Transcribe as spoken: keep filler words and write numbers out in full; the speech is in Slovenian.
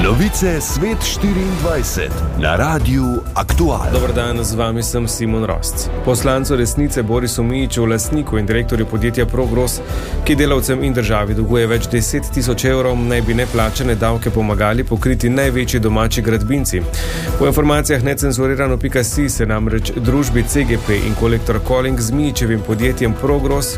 Novice Svet štiriindvajset na Radiu Aktual. Dobar dan, z vami sem Simon Rost. Poslancu Resnice Borisu Mijiću, lastniku in direktorju podjetja Progros, ki delavcem in državi dolguje več deset tisoč evrov, naj bi neplačane davke pomagali pokriti največji domači gradbinci. Po informacijah necenzurirano pika si se namreč družbi C G P in Kolektor Calling z Mijićevim podjetjem Progros,